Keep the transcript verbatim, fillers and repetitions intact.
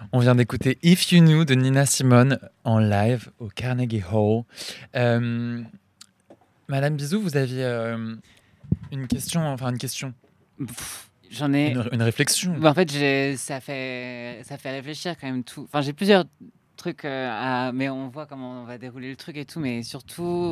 On vient d'écouter If You Knew de Nina Simone en live au Carnegie Hall. Euh, Madame Bizou, vous aviez euh, une question, enfin une question, Pff, J'en ai. une, une réflexion. Bah, en fait, j'ai... ça fait ça fait réfléchir quand même tout. Enfin, j'ai plusieurs trucs, euh, à... mais on voit comment on va dérouler le truc et tout, mais surtout